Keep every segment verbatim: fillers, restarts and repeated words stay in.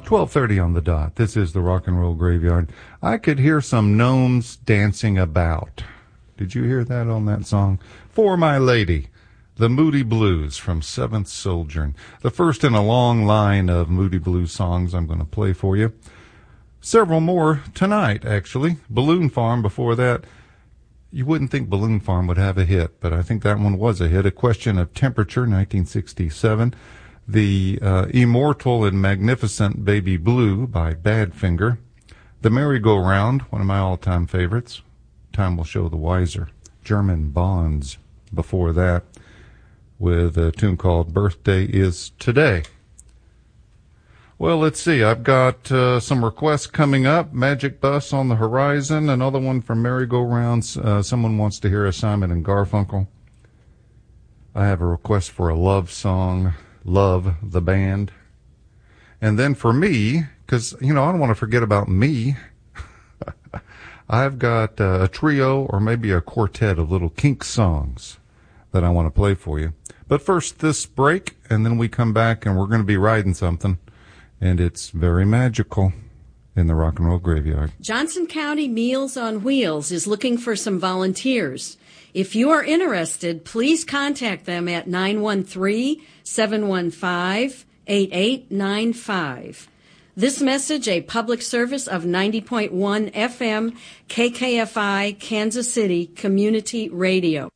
twelve thirty on the dot. This is the Rock and Roll Graveyard. I could hear some gnomes dancing about. Did you hear that on that song? For My Lady, the Moody Blues from Seventh Sojourn. The first in a long line of Moody Blues songs I'm going to play for you. Several more tonight, actually. Balloon Farm before that. You wouldn't think Balloon Farm would have a hit, but I think that one was a hit. A Question of Temperature, nineteen sixty-seven. The uh, Immortal and Magnificent Baby Blue by Badfinger. The Merry-Go-Round, one of my all-time favorites. Time will show the wiser. German Bonds before that, with a tune called Birthday Is Today. Well, let's see. I've got uh, some requests coming up. Magic Bus on the horizon. Another one from Merry-Go-Rounds. Uh, someone wants to hear a Simon and Garfunkel. I have a request for a love song. Love, the band. And then for me, because, you know, I don't want to forget about me, I've got uh, a trio or maybe a quartet of little Kink songs that I want to play for you. But first, this break, and then we come back, and we're going to be riding something, and it's very magical in the Rock and Roll Graveyard. Johnson County Meals on Wheels is looking for some volunteers. If you are interested, please contact them at nine one three, seven one five, eight eight nine five. This message, a public service of ninety point one F M K K F I Kansas City Community Radio.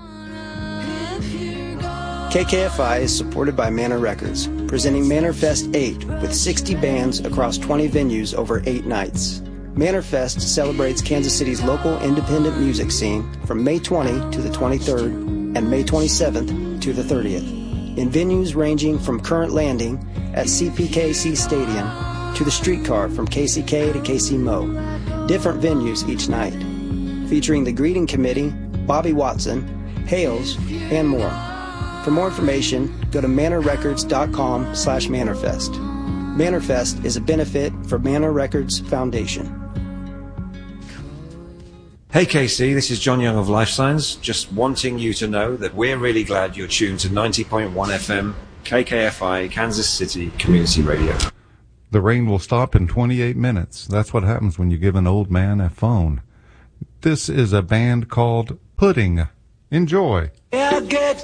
K K F I is supported by Manor Records, presenting Manor Fest eight with sixty bands across twenty venues over eight nights. Manor Fest celebrates Kansas City's local independent music scene from May twentieth to the twenty-third and May twenty-seventh to the thirtieth, in venues ranging from Current Landing at C P K C Stadium to the Streetcar from K C K to K C Mo. Different venues each night, featuring the Greeting Committee, Bobby Watson, Hales, and more. For more information, go to manor records dot com slash manorfest. Manorfest is a benefit for Manor Records Foundation. Hey K C, this is John Young of Life Signs, just wanting you to know that we're really glad you're tuned to ninety point one F M K K F I Kansas City Community Radio. The rain will stop in twenty-eight minutes. That's what happens when you give an old man a phone. This is a band called Pudding. Enjoy. I get